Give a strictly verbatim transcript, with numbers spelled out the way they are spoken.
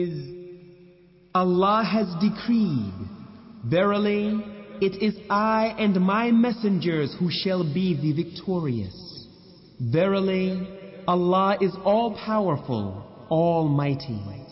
Allah has decreed, verily, it is I and my messengers who shall be the victorious. Verily, Allah is all-powerful, almighty.